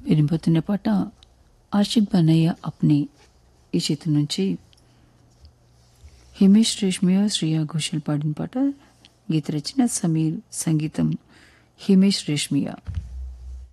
వినిపోతున్న పాట ఆషిక్ బనయ్య అప్ని ఈ చిత్రం నుంచి హిమేష్ రేష్మియా శ్రేయా ఘోషల్ పాడిన పాట. గీత రచన సమీర్, సంగీతం హిమేష్ రేష్మియా.